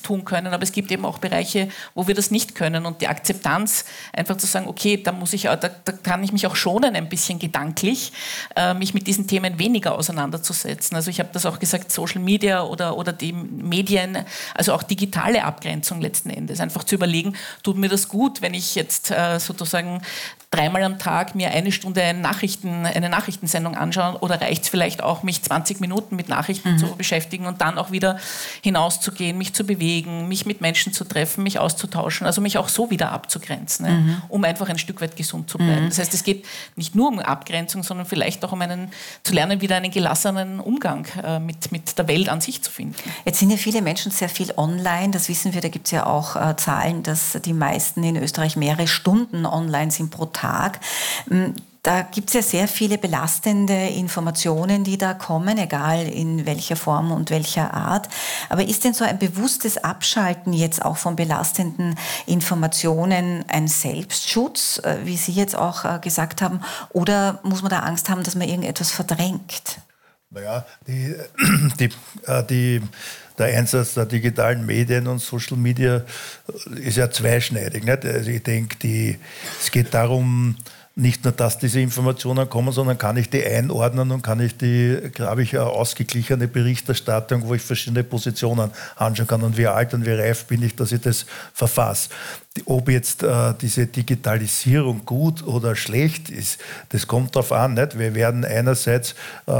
tun können, aber es gibt eben auch Bereiche, wo wir das nicht können und die Akzeptanz, einfach zu sagen, okay, da kann ich mich auch schonen ein bisschen gedanklich, mich mit diesen Themen weniger auseinanderzusetzen. Also ich habe das auch gesagt, Social Media oder die Medien, also auch digitale Abgrenzung letzten Endes, einfach zu überlegen, tut mir das gut, wenn ich jetzt sozusagen 3-mal am Tag mir eine Stunde eine Nachrichtensendung anschaue oder reicht es vielleicht auch, mich 20 Minuten mit Nachrichten zu beschäftigen und dann auch wieder hinauszugehen, mich zu bewegen, mich mit Menschen zu treffen, mich auszutauschen, also mich auch so wieder abzugrenzen, um einfach ein Stück weit gesund zu bleiben. Das heißt, es geht nicht nur um Abgrenzung, sondern vielleicht auch um zu lernen, wieder einen gelassenen Umgang mit der Welt an sich zu finden. Jetzt sind ja viele Menschen sehr viel online, das wissen wir, da gibt es ja auch Zahlen, dass die meisten in Österreich mehrere Stunden online sind pro Tag. Da gibt es ja sehr viele belastende Informationen, die da kommen, egal in welcher Form und welcher Art. Aber ist denn so ein bewusstes Abschalten jetzt auch von belastenden Informationen ein Selbstschutz, wie Sie jetzt auch gesagt haben, oder muss man da Angst haben, dass man irgendetwas verdrängt? Naja, der Einsatz der digitalen Medien und Social Media ist ja zweischneidig. Nicht? Also ich denke, es geht darum, nicht nur, dass diese Informationen kommen, sondern kann ich die einordnen und habe ich eine ausgeglichene Berichterstattung, wo ich verschiedene Positionen anschauen kann und wie alt und wie reif bin ich, dass ich das verfasse. Ob jetzt diese Digitalisierung gut oder schlecht ist, das kommt darauf an. Nicht? Wir werden einerseits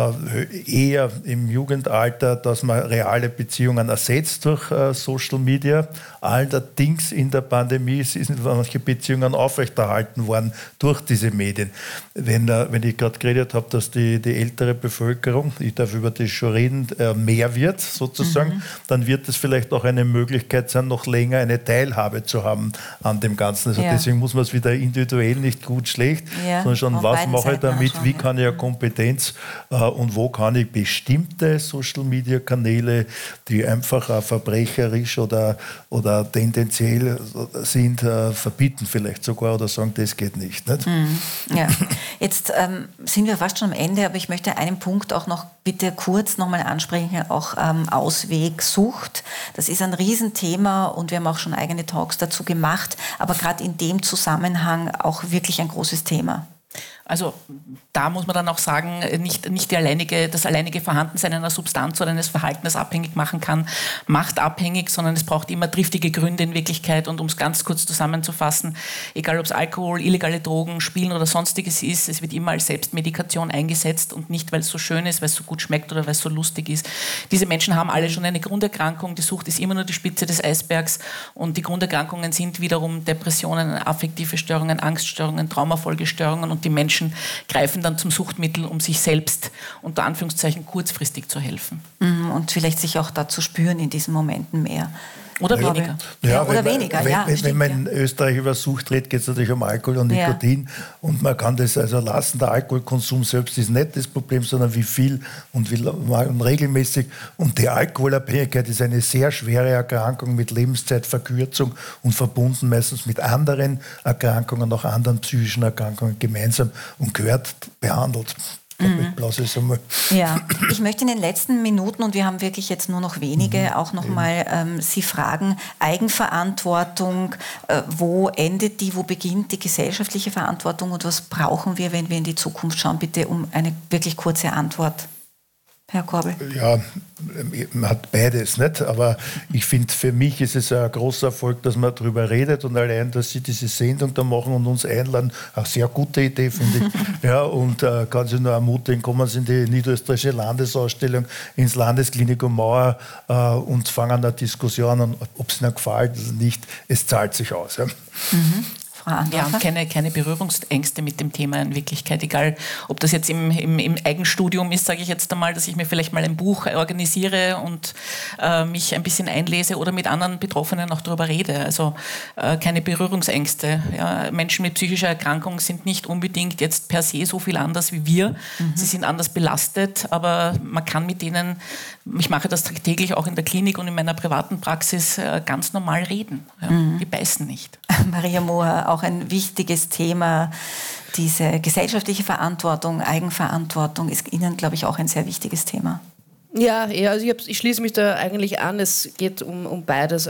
eher im Jugendalter, dass man reale Beziehungen ersetzt durch Social Media. Allerdings in der Pandemie sind manche Beziehungen aufrechterhalten worden durch diese Medien. Wenn ich gerade geredet habe, dass die ältere Bevölkerung, ich darf über das schon reden, mehr wird sozusagen, dann wird es vielleicht auch eine Möglichkeit sein, noch länger eine Teilhabe zu haben an dem Ganzen. Also deswegen muss man es wieder individuell, nicht gut, schlecht, sondern schon, was mache ich damit, wie kann ich eine Kompetenz und wo kann ich bestimmte Social-Media-Kanäle, die einfach verbrecherisch oder tendenziell sind, verbieten vielleicht sogar oder sagen, das geht nicht. Ja. Jetzt sind wir fast schon am Ende, aber ich möchte einen Punkt auch noch bitte kurz nochmal ansprechen, auch Auswegsucht. Das ist ein Riesenthema und wir haben auch schon eigene Talks dazu gemacht, aber gerade in dem Zusammenhang auch wirklich ein großes Thema. Also da muss man dann auch sagen, nicht das alleinige Vorhandensein einer Substanz oder eines Verhaltens abhängig machen kann, macht abhängig, sondern es braucht immer triftige Gründe in Wirklichkeit. Und um es ganz kurz zusammenzufassen, egal ob es Alkohol, illegale Drogen, Spielen oder Sonstiges ist, es wird immer als Selbstmedikation eingesetzt und nicht, weil es so schön ist, weil es so gut schmeckt oder weil es so lustig ist. Diese Menschen haben alle schon eine Grunderkrankung, die Sucht ist immer nur die Spitze des Eisbergs und die Grunderkrankungen sind wiederum Depressionen, affektive Störungen, Angststörungen, Traumafolgestörungen und die Menschen greifen dann zum Suchtmittel, um sich selbst unter Anführungszeichen kurzfristig zu helfen. Und vielleicht sich auch da zu spüren in diesen Momenten mehr. Oder weniger. Wenn man in Österreich über Sucht redet, geht es natürlich um Alkohol und Nikotin. Und man kann das also lassen. Der Alkoholkonsum selbst ist nicht das Problem, sondern wie viel und wie regelmäßig. Und die Alkoholabhängigkeit ist eine sehr schwere Erkrankung mit Lebenszeitverkürzung und verbunden meistens mit anderen Erkrankungen, auch anderen psychischen Erkrankungen gemeinsam und gehört behandelt. Ja, ich möchte in den letzten Minuten, und wir haben wirklich jetzt nur noch wenige, auch nochmal Sie fragen, Eigenverantwortung, wo endet die, wo beginnt die gesellschaftliche Verantwortung und was brauchen wir, wenn wir in die Zukunft schauen? Bitte um eine wirklich kurze Antwort. Herr Korbel? Ja, man hat beides, nicht? Aber ich finde, für mich ist es ein großer Erfolg, dass man darüber redet und allein, dass Sie diese Sendung da machen und uns einladen, eine sehr gute Idee, finde ich. Ja, und kann Sie nur ermutigen, kommen Sie in die niederösterreichische Landesausstellung ins Landesklinikum Mauer und fangen eine Diskussion an, ob es Ihnen gefällt oder nicht. Es zahlt sich aus. Ja. Wir haben keine Berührungsängste mit dem Thema in Wirklichkeit, egal ob das jetzt im Eigenstudium ist, sage ich jetzt einmal, dass ich mir vielleicht mal ein Buch organisiere und mich ein bisschen einlese oder mit anderen Betroffenen auch darüber rede. Also keine Berührungsängste. Ja. Menschen mit psychischer Erkrankung sind nicht unbedingt jetzt per se so viel anders wie wir. Sie sind anders belastet, aber man kann mit denen, ich mache das tagtäglich auch in der Klinik und in meiner privaten Praxis, ganz normal reden. Ja. Die beißen nicht. Maria Mohr, auch ein wichtiges Thema, diese gesellschaftliche Verantwortung, Eigenverantwortung ist Ihnen, glaube ich, auch ein sehr wichtiges Thema. Ja, also ich schließe mich da eigentlich an. Es geht um beides.